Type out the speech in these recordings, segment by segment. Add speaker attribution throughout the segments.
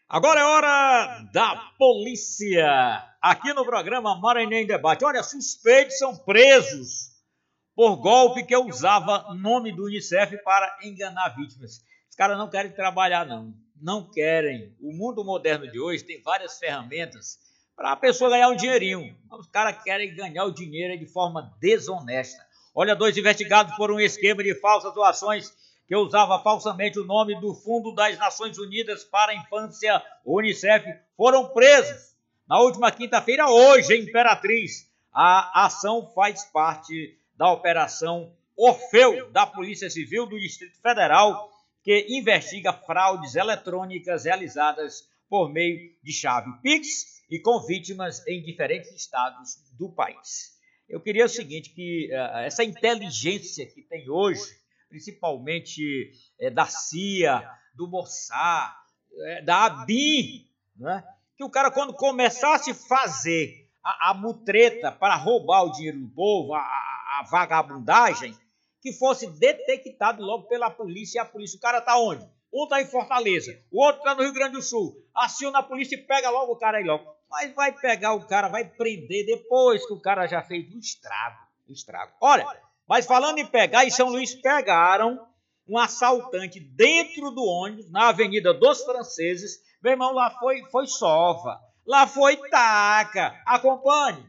Speaker 1: Agora é hora da polícia, aqui no programa Maranhão em Debate. Olha, suspeitos são presos por golpe que usava nome do Unicef para enganar vítimas. Os caras não querem trabalhar, não querem. O mundo moderno de hoje tem várias ferramentas para a pessoa ganhar um dinheirinho. Os caras querem ganhar o dinheiro de forma desonesta. Olha, 2 investigados por um esquema de falsas doações que usava falsamente o nome do Fundo das Nações Unidas para a Infância, Unicef, foram presos na última quinta-feira, hoje, em Imperatriz. A ação faz parte da Operação Orfeu, da Polícia Civil do Distrito Federal, que investiga fraudes eletrônicas realizadas por meio de chave Pix e com vítimas em diferentes estados do país. Eu queria o seguinte, que essa inteligência que tem hoje, principalmente da CIA, do Mossad, da ABIN, né? Que o cara, quando começasse a fazer a mutreta para roubar o dinheiro do povo, a vagabundagem, que fosse detectado logo pela polícia. E a polícia, o cara está onde? Um está em Fortaleza, o outro está no Rio Grande do Sul. Aciona a polícia e pega logo o cara aí logo. Mas vai pegar o cara, vai prender depois que o cara já fez um estrago. Olha, mas falando em pegar, em São Luís pegaram um assaltante dentro do ônibus, na Avenida dos Franceses. Meu irmão, lá foi sova, lá foi taca. Acompanhe.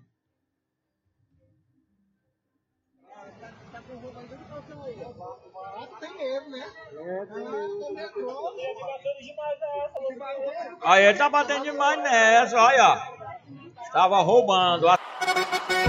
Speaker 2: Tem erro, né?
Speaker 1: Aí ele tá batendo demais nessa, olha. Estava roubando.